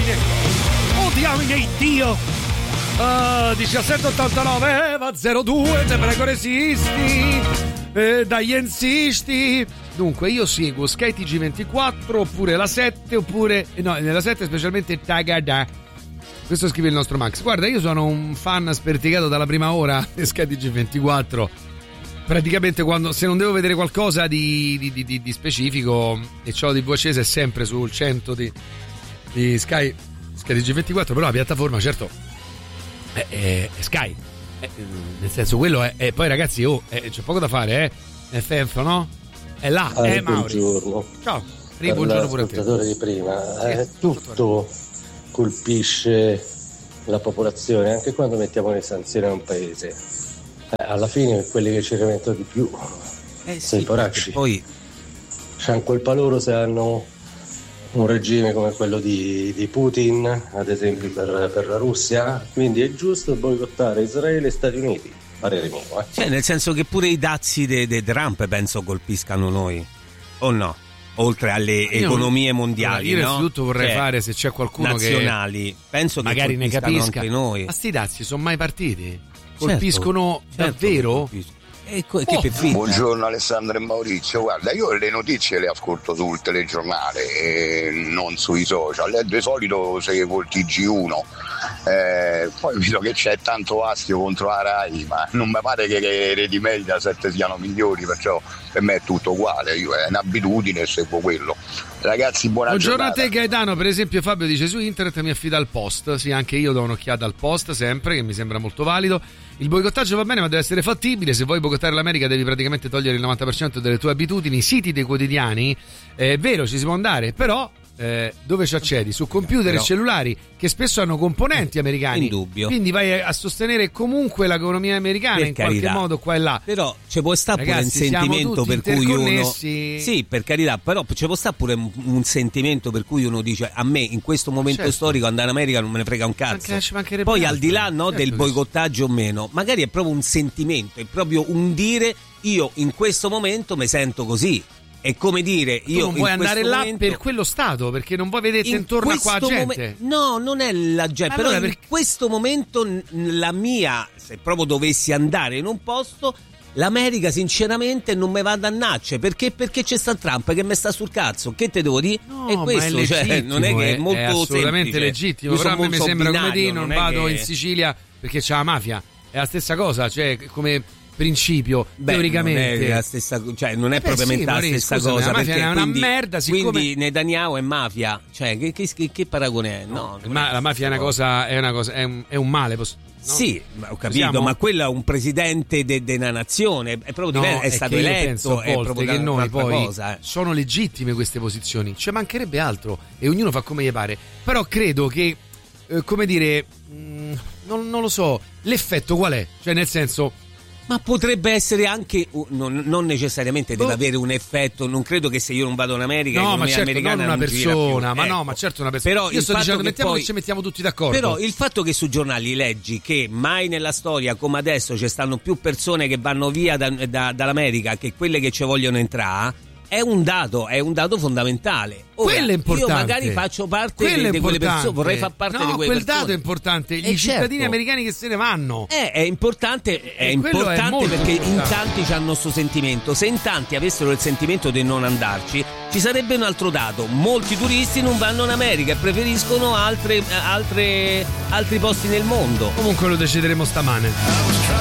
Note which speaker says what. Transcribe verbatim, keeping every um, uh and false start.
Speaker 1: diamine, oh diamine Dio. Uh, diciassette ottantanove Eva zero due, te prego resisti, eh, dai insisti. Dunque io seguo Sky T G ventiquattro oppure la sette, oppure no, nella sette specialmente Tagada. Questo scrive il nostro Max. Guarda, io sono un fan sperticato dalla prima ora di Sky T G ventiquattro. Praticamente quando, se non devo vedere qualcosa di, di, di, di specifico e ce l'ho di voce accesa, è sempre sul cento di, di Sky, Sky T G ventiquattro, però la piattaforma certo è, è, è Sky, è, nel senso quello è, è poi ragazzi, oh, è, c'è poco da fare, eh? F F, no? È là,
Speaker 2: ah,
Speaker 1: è Mauri.
Speaker 2: Buongiorno.
Speaker 1: Ciao, Ri, buongiorno pure a te.
Speaker 2: Di prima, eh,
Speaker 1: sì,
Speaker 2: tutto colpisce la popolazione, anche quando mettiamo le sanzioni a un paese. Eh, alla fine quelli che ci rimettono di più
Speaker 3: eh
Speaker 2: sono
Speaker 3: sì,
Speaker 2: i poracci.
Speaker 3: Poi
Speaker 2: c'hanno colpa loro se hanno un regime come quello di, di Putin, ad esempio per, per la Russia, quindi è giusto boicottare Israele e Stati Uniti, parere mio, eh.
Speaker 3: Cioè, nel senso che pure i dazi di Trump penso colpiscano noi, o no? Oltre alle io economie mondiali,
Speaker 1: io
Speaker 3: no?
Speaker 1: innanzitutto vorrei
Speaker 3: cioè,
Speaker 1: fare, se c'è qualcuno
Speaker 3: nazionali,
Speaker 1: che
Speaker 3: penso che
Speaker 1: magari ne capisca
Speaker 3: anche noi.
Speaker 1: Ma sti dazi sono mai partiti?
Speaker 3: Certo,
Speaker 1: colpiscono
Speaker 3: certo
Speaker 1: davvero?
Speaker 3: Colpiscono. E co- che
Speaker 1: Oh.
Speaker 3: per finta.
Speaker 4: Buongiorno Alessandro e Maurizio, guarda, io le notizie le ascolto sul telegiornale e non sui social, di solito seguo il T G uno, eh, poi vedo che c'è tanto astio contro la Rai, ma non mi pare che le reti Mediaset siano migliori, perciò per me è tutto uguale, io è un'abitudine e seguo quello. Ragazzi, buona
Speaker 1: Buongiorno
Speaker 4: giornata.
Speaker 1: a te Gaetano, per esempio Fabio dice su internet mi affida al Post, sì anche io do un'occhiata al Post sempre, che mi sembra molto valido. Il boicottaggio va bene ma deve essere fattibile, se vuoi boicottare l'America devi praticamente togliere il novanta per cento delle tue abitudini, siti dei quotidiani, è vero ci si può andare, però eh, dove ci accedi? Su computer però, e cellulari che spesso hanno componenti americani,
Speaker 3: in dubbio,
Speaker 1: quindi vai a sostenere comunque l'economia americana, per in carità, qualche modo qua e là,
Speaker 3: però ci può stare pure un sentimento per cui uno sì per carità, però ci può stare pure un sentimento per cui uno dice a me in questo momento certo. storico andare in America non me ne frega un cazzo,
Speaker 1: Anche,
Speaker 3: poi
Speaker 1: altro.
Speaker 3: Al di là no,
Speaker 1: certo
Speaker 3: del boicottaggio o meno, magari è proprio un sentimento, è proprio un dire io in questo momento mi sento così. È come dire, io
Speaker 1: tu non vuoi andare là
Speaker 3: momento,
Speaker 1: per quello stato, perché non vuoi vedere
Speaker 3: in
Speaker 1: intorno a qua gente.
Speaker 3: Mom- no, non è la gente, però
Speaker 1: allora
Speaker 3: in
Speaker 1: perché...
Speaker 3: questo momento la mia, se proprio dovessi andare in un posto, l'America sinceramente non mi va a dannacce, perché perché c'è sta Trump che mi sta sul cazzo, che te devo dire?
Speaker 1: No,
Speaker 3: e questo
Speaker 1: è
Speaker 3: cioè, non è che è molto
Speaker 1: è assolutamente
Speaker 3: semplice.
Speaker 1: legittimo,
Speaker 3: Io
Speaker 1: però a me mi sembra
Speaker 3: binario,
Speaker 1: come dire non, non vado
Speaker 3: che...
Speaker 1: in Sicilia perché c'è la mafia, è la stessa cosa, cioè come principio. Beh, teoricamente
Speaker 3: non è la stessa, cioè non è
Speaker 1: eh
Speaker 3: propriamente
Speaker 1: sì,
Speaker 3: la
Speaker 1: Maria,
Speaker 3: stessa
Speaker 1: scusami,
Speaker 3: cosa,
Speaker 1: la mafia
Speaker 3: perché
Speaker 1: è una
Speaker 3: quindi,
Speaker 1: merda, siccome...
Speaker 3: quindi Netanyahu è mafia, cioè che, che, che paragone è? No,
Speaker 1: ma la mafia è una cosa, è una cosa, è un, è un male, posso... no?
Speaker 3: Sì, ho capito,
Speaker 1: Siamo...
Speaker 3: ma quello è un presidente de, de una nazione, è proprio diverso,
Speaker 1: no,
Speaker 3: è,
Speaker 1: è
Speaker 3: stato
Speaker 1: che
Speaker 3: eletto, è proprio
Speaker 1: che noi poi
Speaker 3: cosa, eh.
Speaker 1: sono legittime queste posizioni, ci mancherebbe altro e ognuno fa come gli pare, però credo che eh, come dire mh, non, non lo so, l'effetto qual è? Cioè nel senso,
Speaker 3: ma potrebbe essere anche non, non necessariamente deve oh. avere un effetto, non credo che se io non vado in America
Speaker 1: no ma certo
Speaker 3: americana
Speaker 1: non una
Speaker 3: non
Speaker 1: persona ma
Speaker 3: ecco.
Speaker 1: no ma certo una persona,
Speaker 3: però
Speaker 1: io sto dicendo mettiamo
Speaker 3: poi,
Speaker 1: che ci mettiamo tutti d'accordo,
Speaker 3: però il fatto che sui giornali leggi che mai nella storia come adesso ci stanno più persone che vanno via da, da, dall'America che quelle che ci vogliono entrare è un dato, è un dato fondamentale. Ora,
Speaker 1: quello è importante.
Speaker 3: Io magari faccio parte
Speaker 1: quello
Speaker 3: di quelle persone, vorrei far parte
Speaker 1: no,
Speaker 3: di quelle
Speaker 1: quel
Speaker 3: persone.
Speaker 1: dato è importante, gli
Speaker 3: eh
Speaker 1: cittadini
Speaker 3: certo.
Speaker 1: americani che se ne vanno.
Speaker 3: Eh, è importante, è
Speaker 1: e
Speaker 3: importante
Speaker 1: è
Speaker 3: perché
Speaker 1: importante.
Speaker 3: in tanti hanno questo sentimento. Se in tanti avessero il sentimento di non andarci, ci sarebbe un altro dato. Molti turisti non vanno in America e preferiscono altre, altre, altri posti nel mondo.
Speaker 1: Comunque lo decideremo stamane.